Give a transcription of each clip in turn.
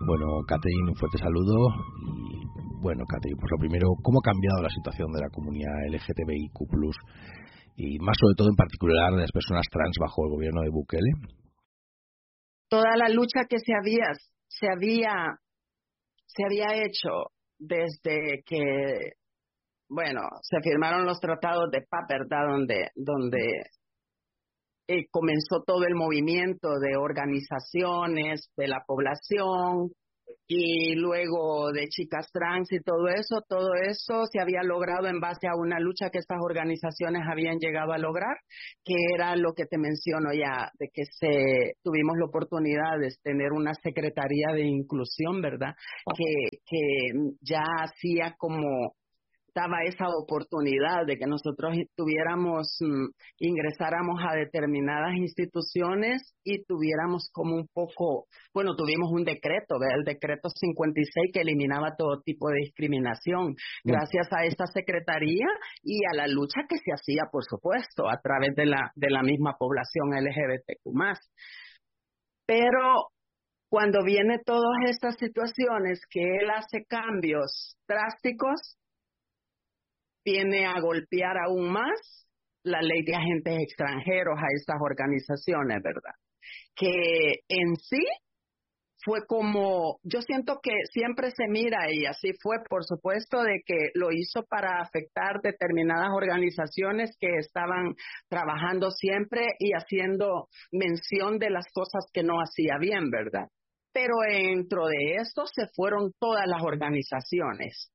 Bueno, Catherine, un fuerte saludo. Y bueno, Catherine, pues lo primero, ¿cómo ha cambiado la situación de la comunidad LGTBIQ+, y más sobre todo en particular de las personas trans bajo el gobierno de Bukele? Toda la lucha que se había hecho desde que, bueno, se firmaron los tratados de paz, ¿verdad? Donde comenzó todo el movimiento de organizaciones de la población y luego de chicas trans y todo eso se había logrado en base a una lucha que estas organizaciones habían llegado a lograr, que era lo que te menciono ya, de que tuvimos la oportunidad de tener una secretaría de inclusión, ¿verdad? Que ya hacía como daba esa oportunidad de que nosotros ingresáramos a determinadas instituciones y tuviéramos como un poco, bueno, tuvimos un decreto, ¿verdad? El decreto 56 que eliminaba todo tipo de discriminación. Gracias a esta secretaría y a la lucha que se hacía, por supuesto, a través de la misma población LGBTQ+. Pero cuando viene todas estas situaciones que él hace cambios drásticos, viene a golpear aún más la ley de agentes extranjeros a estas organizaciones, ¿verdad? Que en sí fue como, yo siento que siempre se mira, y así fue, por supuesto, de que lo hizo para afectar determinadas organizaciones que estaban trabajando siempre y haciendo mención de las cosas que no hacía bien, ¿verdad? Pero dentro de esto se fueron todas las organizaciones.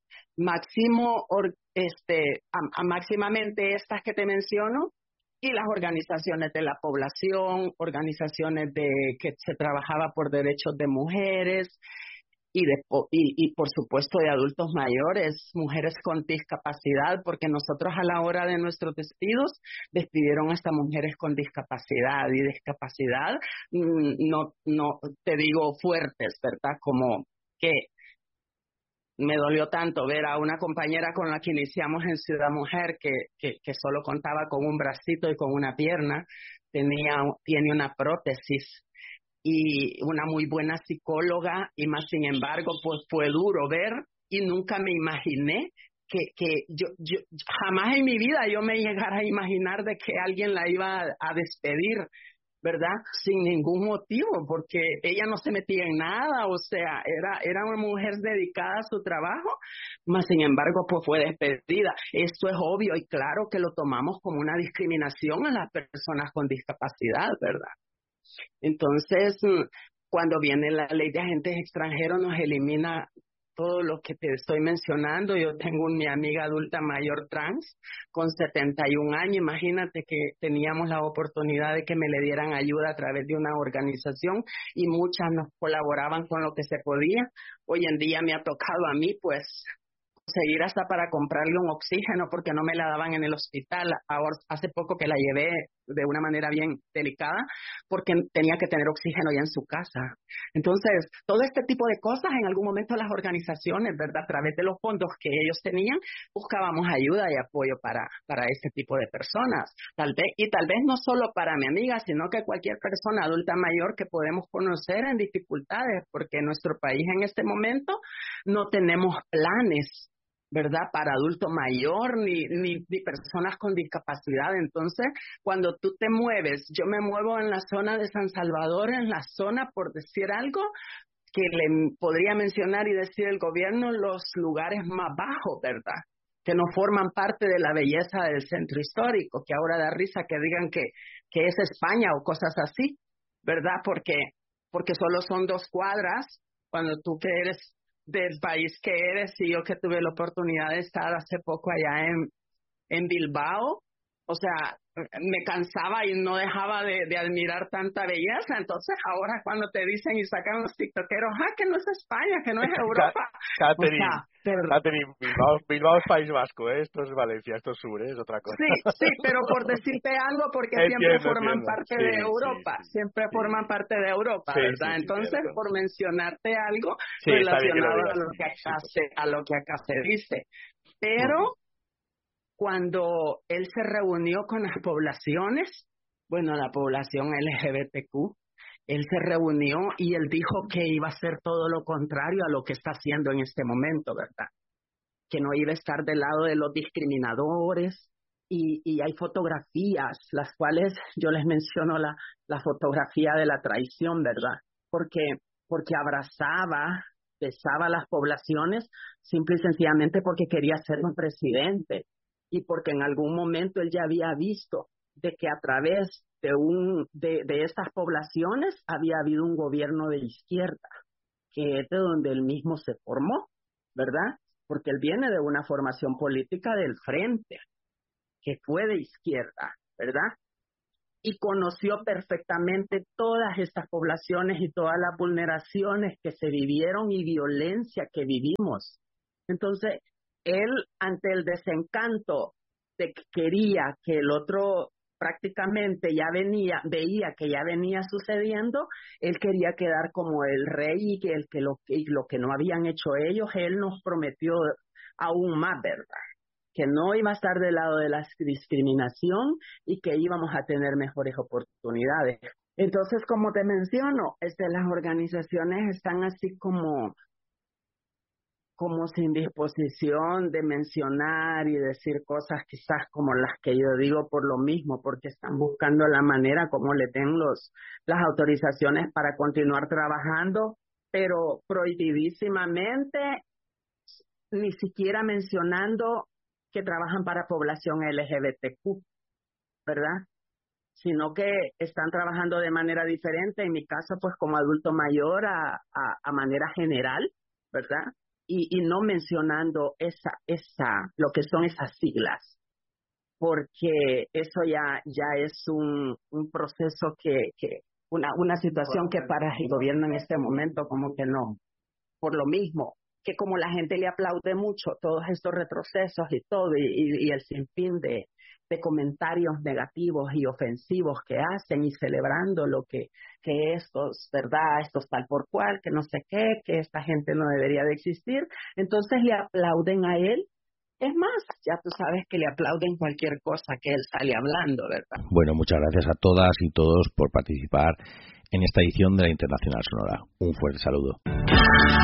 Máximamente estas que te menciono, y las organizaciones de la población, organizaciones que se trabajaba por derechos de mujeres y por supuesto de adultos mayores, mujeres con discapacidad, porque nosotros a la hora de nuestros despidos despidieron hasta mujeres con discapacidad y discapacidad, no te digo fuertes, ¿verdad? Como que me dolió tanto ver a una compañera con la que iniciamos en Ciudad Mujer que solo contaba con un bracito y con una pierna, tiene una prótesis y una muy buena psicóloga, y más sin embargo pues fue duro ver, y nunca me imaginé que yo jamás en mi vida yo me llegara a imaginar de que alguien la iba a despedir, ¿verdad? Sin ningún motivo, porque ella no se metía en nada, o sea, era una mujer dedicada a su trabajo, mas sin embargo, pues fue despedida. Esto es obvio y claro que lo tomamos como una discriminación a las personas con discapacidad, ¿verdad? Entonces, cuando viene la ley de agentes extranjeros, nos elimina todo lo que te estoy mencionando. Yo tengo mi amiga adulta mayor trans con 71 años. Imagínate que teníamos la oportunidad de que me le dieran ayuda a través de una organización y muchas nos colaboraban con lo que se podía. Hoy en día me ha tocado a mí, pues, conseguir hasta para comprarle un oxígeno porque no me la daban en el hospital. Ahora, hace poco que la llevé de una manera bien delicada porque tenía que tener oxígeno ya en su casa. Entonces, todo este tipo de cosas, en algún momento las organizaciones, ¿verdad? A través de los fondos que ellos tenían, buscábamos ayuda y apoyo para este tipo de personas. Tal vez no solo para mi amiga, sino que cualquier persona adulta mayor que podemos conocer en dificultades, porque en nuestro país en este momento no tenemos planes, ¿verdad? Para adulto mayor ni personas con discapacidad. Entonces, cuando tú te mueves, yo me muevo en la zona de San Salvador, en la zona, por decir algo, que le podría mencionar y decir el gobierno, los lugares más bajos, ¿verdad? Que no forman parte de la belleza del centro histórico, que ahora da risa que digan que es España o cosas así, ¿verdad? Porque solo son 2 cuadras, cuando tú que eres del país que eres, y yo que tuve la oportunidad de estar hace poco allá en Bilbao, o sea, me cansaba y no dejaba de admirar tanta belleza. Entonces ahora cuando te dicen y sacan los tiktokeros, que no es España, que no es Europa, o sea, Catherine, Bilbao es País Vasco, ¿eh? Esto es Valencia, esto es sur, es otra cosa. Sí, pero por decirte algo, porque siempre forman parte de Europa, siempre forman parte de Europa, ¿verdad? Entonces, por mencionarte algo relacionado a lo que acá se dice. Pero cuando él se reunió con las poblaciones, bueno, la población LGBTQ, él se reunió y él dijo que iba a hacer todo lo contrario a lo que está haciendo en este momento, ¿verdad? Que no iba a estar del lado de los discriminadores. Y hay fotografías, las cuales yo les menciono la fotografía de la traición, ¿verdad? Porque abrazaba, besaba a las poblaciones, simple y sencillamente porque quería ser un presidente y porque en algún momento él ya había visto de que a través de estas poblaciones había habido un gobierno de izquierda, que es de donde él mismo se formó, ¿verdad? Porque él viene de una formación política del Frente, que fue de izquierda, ¿verdad? Y conoció perfectamente todas estas poblaciones y todas las vulneraciones que se vivieron y violencia que vivimos. Entonces, él, ante el desencanto de que quería que el otro prácticamente veía que ya venía sucediendo, él quería quedar como el rey y que lo que no habían hecho ellos, él nos prometió aún más, ¿verdad? Que no iba a estar del lado de la discriminación y que íbamos a tener mejores oportunidades. Entonces, como te menciono, las organizaciones están así como sin disposición de mencionar y decir cosas quizás como las que yo digo por lo mismo, porque están buscando la manera como le den las autorizaciones para continuar trabajando, pero prohibidísimamente, ni siquiera mencionando que trabajan para población LGBTQ, ¿verdad? Sino que están trabajando de manera diferente, en mi caso, pues como adulto mayor a manera general, ¿verdad? Y no mencionando lo que son esas siglas, porque eso ya es un proceso una situación que para el gobierno en este momento como que no, por lo mismo, que como la gente le aplaude mucho todos estos retrocesos y todo, y el sinfín de comentarios negativos y ofensivos que hacen y celebrando lo que estos, ¿verdad? Estos tal por cual, que no sé qué, que esta gente no debería de existir, entonces le aplauden a él. Es más, ya tú sabes que le aplauden cualquier cosa que él sale hablando, ¿verdad? Bueno, muchas gracias a todas y todos por participar en esta edición de la Internacional Sonora. Un fuerte saludo.